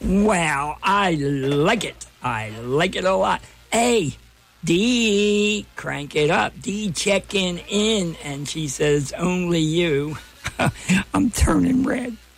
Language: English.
Wow, I like it. I like it a lot. Hey, Dee, crank it up. Dee checking in, and she says, only you. I'm turning red.